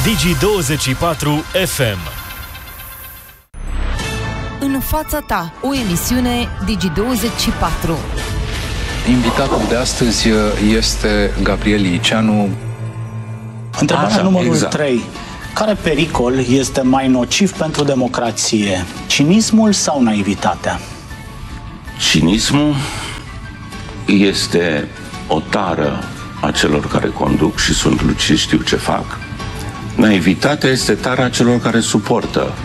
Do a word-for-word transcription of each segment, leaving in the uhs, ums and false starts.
Digi douăzeci și patru F M. În fața ta, o emisiune Digi douăzeci și patru. Invitatul de astăzi este Gabriel Liceanu. Întrebarea Așa, numărul exact. trei. Care pericol este mai nociv pentru democrație? Cinismul sau naivitatea? Cinismul este o tară a celor care conduc și sunt lucizi, știu ce fac. Naivitatea este tara celor care suportă.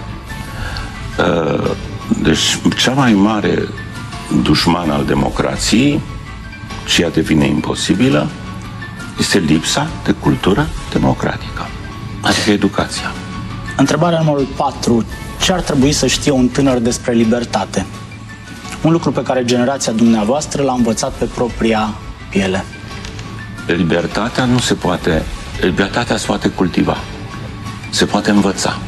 Deci, cea mai mare dușman al democrației, și ea devine imposibilă, este lipsa de cultură democratică, adică educația. Întrebarea numărul patru. Ce ar trebui să știe un tânăr despre libertate? Un lucru pe care generația dumneavoastră l-a învățat pe propria piele. Libertatea nu se poate, libertatea se poate cultiva, se poate învăța.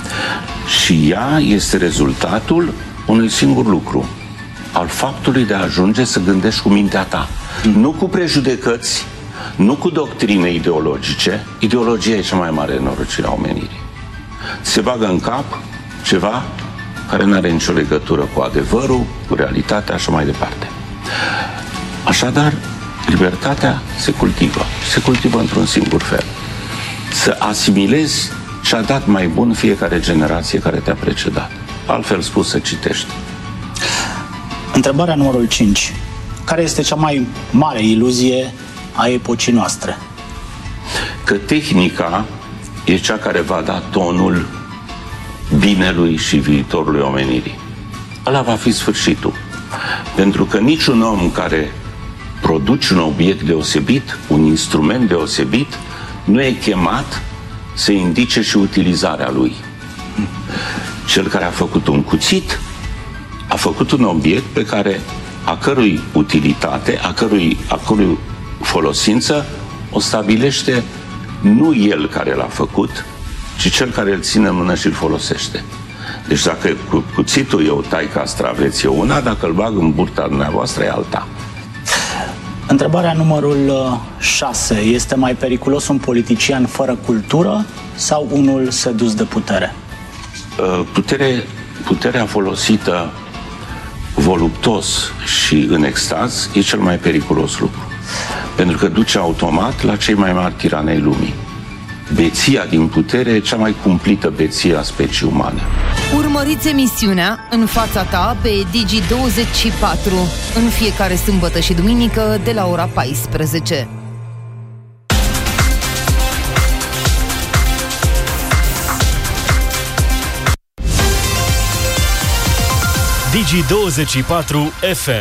Și ea este rezultatul unui singur lucru, al faptului de a ajunge să gândești cu mintea ta. Mm. Nu cu prejudecăți, nu cu doctrine ideologice. Ideologia e cea mai mare nenorocire a omenirii. Se bagă în cap ceva care nu are nicio legătură cu adevărul, cu realitatea, așa mai departe. Așadar, libertatea se cultivă. Se cultivă într-un singur fel. Să asimilezi ce a dat mai bun fiecare generație care te-a precedat. Altfel spus, să citești. Întrebarea numărul cinci. Care este cea mai mare iluzie a epocii noastre? Că tehnica e cea care va da tonul binelui și viitorului omenirii. Ăla va fi sfârșitul. Pentru că niciun om care produce un obiect deosebit, un instrument deosebit, nu e chemat să indice și utilizarea lui. Cel care a făcut un cuțit a făcut un obiect pe care a cărui utilitate, a cărui, a cărui folosință o stabilește nu el care l-a făcut, ci cel care îl ține în mână și îl folosește. Deci dacă cu cuțitul eu tai castraveți e una, dacă îl bag în burta dumneavoastră e alta. Întrebarea numărul șase. Este mai periculos un politician fără cultură sau unul sedus de putere? Putere, puterea folosită voluptos și în extaz e cel mai periculos lucru. Pentru că duce automat la cei mai mari tirani ai lumii. Beția din putere e cea mai cumplită beție a speciei umane. Urmăriți emisiunea În fața ta pe Digi douăzeci și patru în fiecare sâmbătă și duminică de la ora paisprezece. Digi douăzeci și patru F M.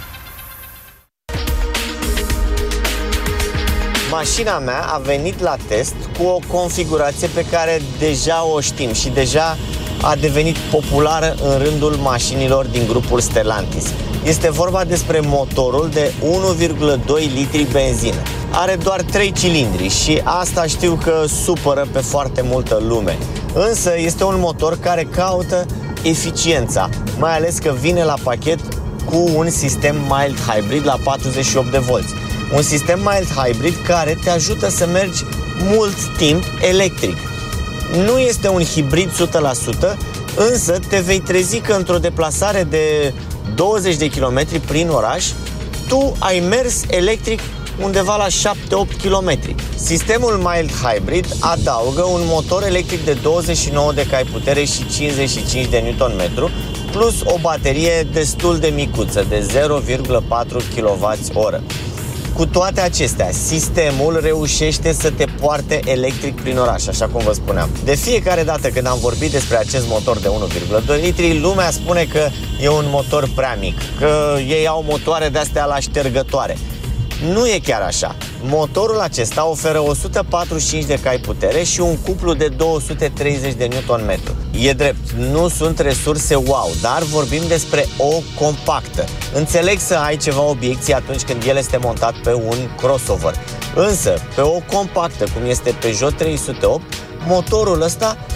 Mașina mea a venit la test cu o configurație pe care deja o știm și deja a devenit populară în rândul mașinilor din grupul Stellantis. Este vorba despre motorul de unu virgulă doi litri benzină. Are doar trei cilindri și asta știu că supără pe foarte multă lume. Însă este un motor care caută eficiența, mai ales că vine la pachet cu un sistem mild hybrid la patruzeci și opt de volți. Un sistem mild hybrid care te ajută să mergi mult timp electric. Nu este un hibrid o sută la sută, însă te vei trezi că într-o deplasare de douăzeci de kilometri prin oraș, tu ai mers electric undeva la șapte opt kilometri. Sistemul mild hybrid adaugă un motor electric de douăzeci și nouă de cai putere și cincizeci și cinci de newton metru, plus o baterie destul de micuță, de zero virgulă patru kilowați oră. Cu toate acestea, sistemul reușește să te poarte electric prin oraș, așa cum vă spuneam. De fiecare dată când am vorbit despre acest motor de unu virgulă doi litri, lumea spune că e un motor prea mic, că ei au motoare de-astea la ștergătoare. Nu e chiar așa. Motorul acesta oferă o sută patruzeci și cinci de cai putere și un cuplu de două sute treizeci de newton metru. E drept, nu sunt resurse wow, dar vorbim despre o compactă. Înțeleg să ai ceva obiecții atunci când el este montat pe un crossover. Însă, pe o compactă, cum este Peugeot trei sute opt, motorul ăsta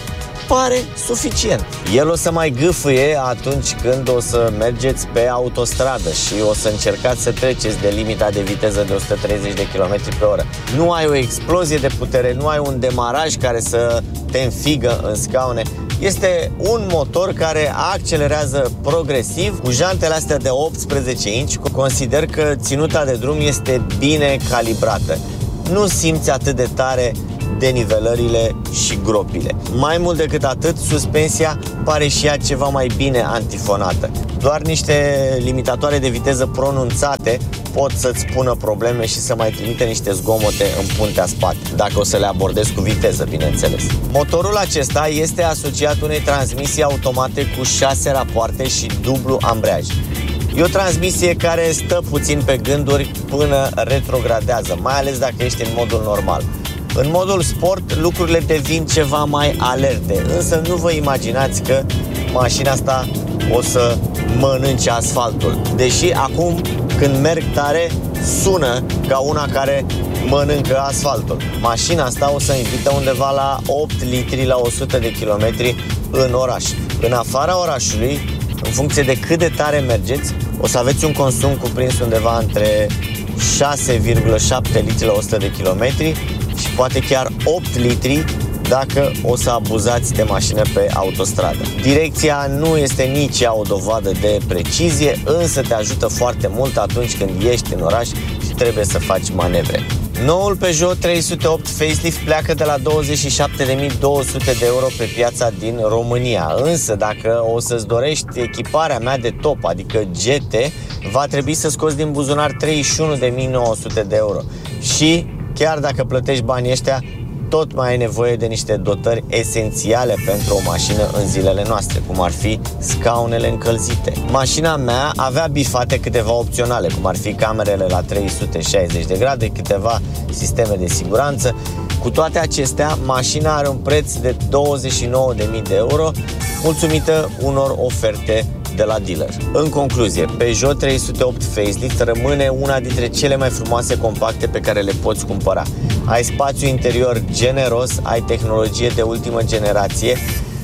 pare suficient. El o să mai gâfâie atunci când o să mergeți pe autostradă și o să încercați să treceți de limita de viteză de o sută treizeci de kilometri pe oră. Nu ai o explozie de putere, nu ai un demaraj care să te înfigă în scaune. Este un motor care accelerează progresiv cu jantele astea de optsprezece inci. Consider că ținuta de drum este bine calibrată. Nu simți atât de tare denivelările și gropile. Mai mult decât atât, suspensia pare și ea ceva mai bine antifonată. Doar niște limitatoare de viteză pronunțate pot să-ți pună probleme și să mai trimite niște zgomote în puntea spate, dacă o să le abordezi cu viteză, bineînțeles. Motorul acesta este asociat unei transmisii automate cu șase rapoarte și dublu ambreiaj. E o transmisie care stă puțin pe gânduri până retrogradează, mai ales dacă ești în modul normal. În modul sport, lucrurile devin ceva mai alerte, însă nu vă imaginați că mașina asta o să mănânce asfaltul. Deși acum, când merg tare, sună ca una care mănâncă asfaltul. Mașina asta o să invită undeva la opt litri la o sută de kilometri în oraș. În afara orașului, în funcție de cât de tare mergeți, o să aveți un consum cuprins undeva între șase virgulă șapte litri la o sută de kilometri și poate chiar opt litri dacă o să abuzați de mașină pe autostradă. Direcția nu este nici ea o dovadă de precizie, însă te ajută foarte mult atunci când ești în oraș și trebuie să faci manevre. Noul Peugeot trei sute opt Facelift pleacă de la douăzeci și șapte de mii două sute de euro pe piața din România. Însă dacă o să-ți dorești echiparea mea de top, adică G T, va trebui să scoți din buzunar treizeci și unu de mii nouă sute de euro. Și chiar dacă plătești banii ăștia, tot mai ai nevoie de niște dotări esențiale pentru o mașină în zilele noastre, cum ar fi scaunele încălzite. Mașina mea avea bifate câteva opționale, cum ar fi camerele la trei sute șaizeci de grade, câteva sisteme de siguranță. Cu toate acestea, mașina are un preț de douăzeci și nouă de mii de euro, mulțumită unor oferte de la dealer. În concluzie, Peugeot trei sute opt Facelift rămâne una dintre cele mai frumoase compacte pe care le poți cumpăra. Ai spațiu interior generos, ai tehnologie de ultimă generație,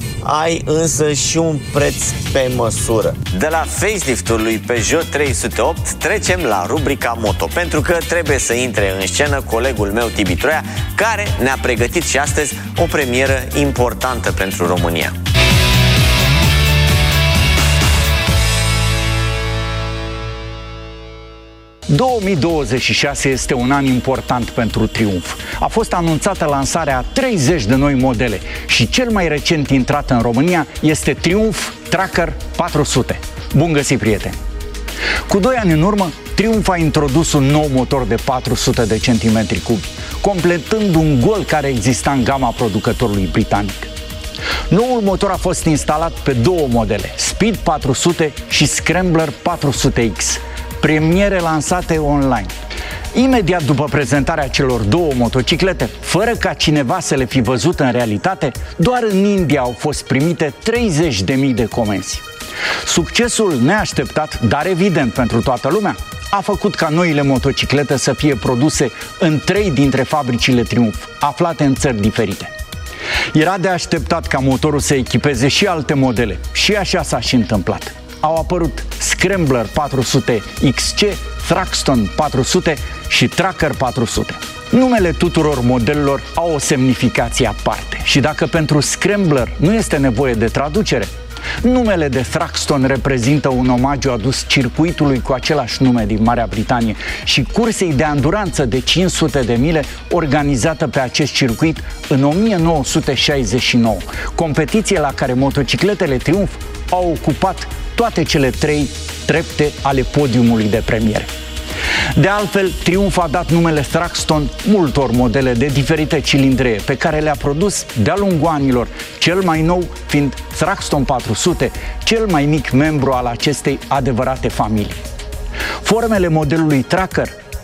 ai însă și un preț pe măsură. De la faceliftul lui Peugeot trei sute opt trecem la rubrica Moto, pentru că trebuie să intre în scenă colegul meu Tibi Troia, care ne-a pregătit și astăzi o premieră importantă pentru România. două mii douăzeci și șase este un an important pentru Triumf. A fost anunțată lansarea a treizeci de noi modele și cel mai recent intrat în România este Triumf Tracker patru sute. Bun găsit, prieteni! Cu doi ani în urmă, Triumf a introdus un nou motor de patru sute de centimetri cubi, completând un gol care exista în gama producătorului britanic. Noul motor a fost instalat pe două modele, Speed patru sute și Scrambler patru sute X, premiere lansate online. Imediat după prezentarea celor două motociclete, fără ca cineva să le fi văzut în realitate, doar în India au fost primite treizeci de mii de comenzi. Succesul neașteptat, dar evident pentru toată lumea, a făcut ca noile motociclete să fie produse în trei dintre fabricile Triumf, aflate în țări diferite. Era de așteptat ca motorul să echipeze și alte modele, și așa s-a și întâmplat. Au apărut Scrambler patru sute X C, Thruxton patru sute și Tracker patru sute. Numele tuturor modelelor au o semnificație aparte și dacă pentru Scrambler nu este nevoie de traducere, numele de Thruxton reprezintă un omagiu adus circuitului cu același nume din Marea Britanie și cursei de anduranță de cinci sute de mile organizată pe acest circuit în o mie nouă sute șaizeci și nouă, competiție la care motocicletele Triumf au ocupat toate cele trei trepte ale podiumului de premiere. De altfel, Triumf a dat numele Thruxton multor modele de diferite cilindree pe care le-a produs de-a lungul anilor, cel mai nou fiind Thruxton patru sute, cel mai mic membru al acestei adevărate familii. Formele modelului Tracker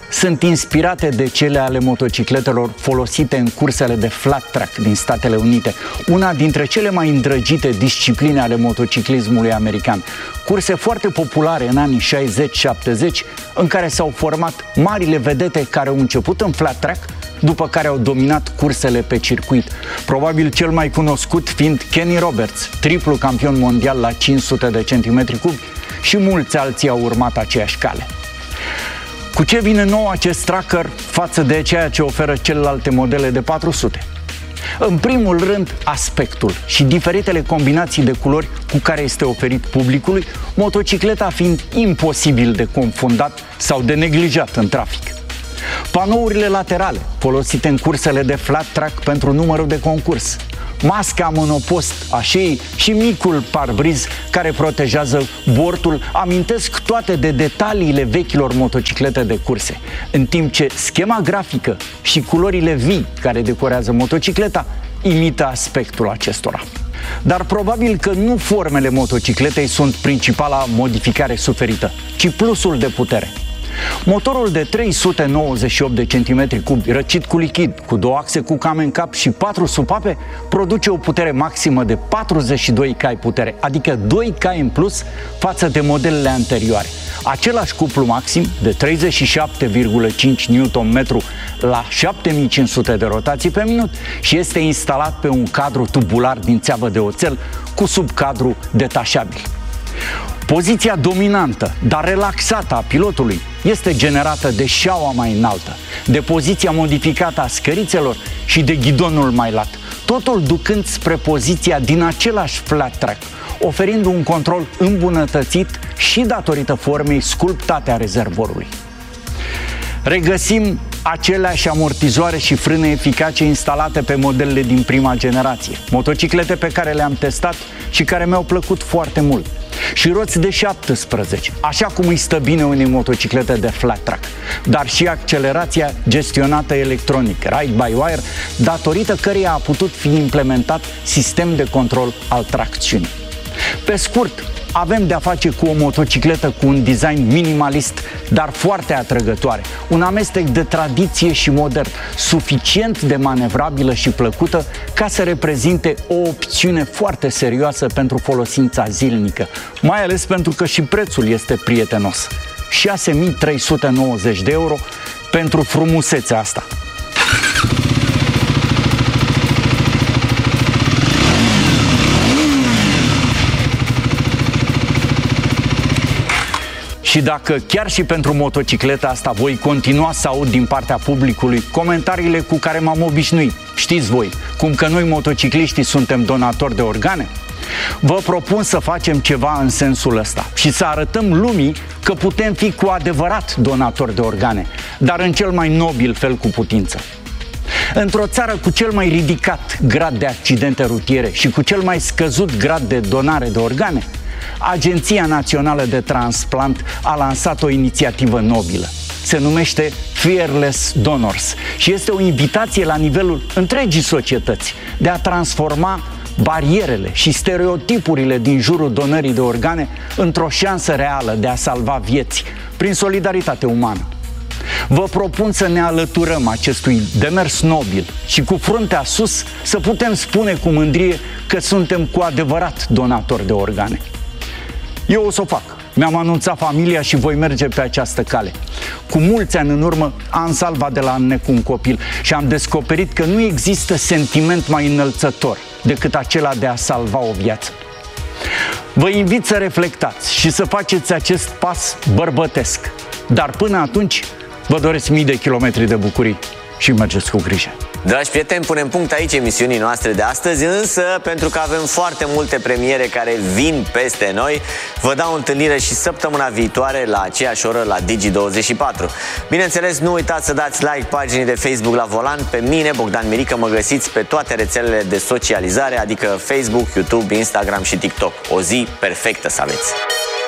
sunt inspirate de cele ale motocicletelor folosite în cursele de flat track din Statele Unite, una dintre cele mai îndrăgite discipline ale motociclismului american. Curse foarte populare în anii șaizeci șaptezeci, în care s-au format marile vedete care au început în flat track, după care au dominat cursele pe circuit. Probabil cel mai cunoscut fiind Kenny Roberts, triplu campion mondial la cinci sute de centimetri cubi, și mulți alții au urmat aceeași cale. Cu ce vine nou acest tracker față de ceea ce oferă celelalte modele de patru sute? În primul rând, aspectul și diferitele combinații de culori cu care este oferit publicului, motocicleta fiind imposibil de confundat sau de neglijat în trafic. Panourile laterale, folosite în cursele de flat track pentru numărul de concurs, masca monopost a șeii și micul parbriz care protejează bortul amintesc toate de detaliile vechilor motociclete de curse, în timp ce schema grafică și culorile vii care decorează motocicleta imită aspectul acestora. Dar probabil că nu formele motocicletei sunt principala modificare suferită, ci plusul de putere. Motorul de trei sute nouăzeci și opt de centimetri cubi, răcit cu lichid, cu două axe cu cam în cap și patru supape, produce o putere maximă de patruzeci și doi cai putere, adică doi cai în plus față de modelele anterioare. Același cuplu maxim de treizeci și șapte virgulă cinci newton metri la șapte mii cinci sute de rotații pe minut și este instalat pe un cadru tubular din țeavă de oțel cu subcadru detașabil. Poziția dominantă, dar relaxată a pilotului este generată de șaua mai înaltă, de poziția modificată a scărițelor și de ghidonul mai lat, totul ducând spre poziția din același flat track, oferind un control îmbunătățit și datorită formei sculptate a rezervorului. Regăsim aceleași amortizoare și frâne eficace instalate pe modelele din prima generație, motociclete pe care le-am testat și care mi-au plăcut foarte mult. Și roți de șaptesprezece, așa cum îi stă bine unei motociclete de flat track, dar și accelerația gestionată electronic, ride-by-wire, datorită căreia a putut fi implementat sistem de control al tracțiunii. Pe scurt, avem de-a face cu o motocicletă cu un design minimalist, dar foarte atrăgătoare, un amestec de tradiție și modern, suficient de manevrabilă și plăcută ca să reprezinte o opțiune foarte serioasă pentru folosința zilnică, mai ales pentru că și prețul este prietenos. șase mii trei sute nouăzeci de euro pentru frumusețea asta. Și dacă chiar și pentru motocicleta asta voi continua să aud din partea publicului comentariile cu care m-am obișnuit, știți voi, cum că noi motocicliștii suntem donatori de organe, vă propun să facem ceva în sensul ăsta și să arătăm lumii că putem fi cu adevărat donatori de organe, dar în cel mai nobil fel cu putință. Într-o țară cu cel mai ridicat grad de accidente rutiere și cu cel mai scăzut grad de donare de organe, Agenția Națională de Transplant a lansat o inițiativă nobilă. Se numește Fearless Donors și este o invitație la nivelul întregii societăți de a transforma barierele și stereotipurile din jurul donării de organe într-o șansă reală de a salva vieți prin solidaritate umană. Vă propun să ne alăturăm acestui demers nobil și cu fruntea sus să putem spune cu mândrie că suntem cu adevărat donatori de organe. Eu o să o fac. Mi-am anunțat familia și voi merge pe această cale. Cu mulți ani în urmă am salvat de la înnec un copil și am descoperit că nu există sentiment mai înălțător decât acela de a salva o viață. Vă invit să reflectați și să faceți acest pas bărbătesc. Dar până atunci vă doresc mii de kilometri de bucurii și mergeți cu grijă. Dragi prieteni, punem punct aici emisiunii noastre de astăzi, însă pentru că avem foarte multe premiere care vin peste noi, vă dau întâlnire și săptămâna viitoare la aceeași oră la Digi douăzeci și patru. Bineînțeles, nu uitați să dați like paginii de Facebook La Volan. Pe mine, Bogdan Mirică, mă găsiți pe toate rețelele de socializare, adică Facebook, YouTube, Instagram și TikTok. O zi perfectă să aveți!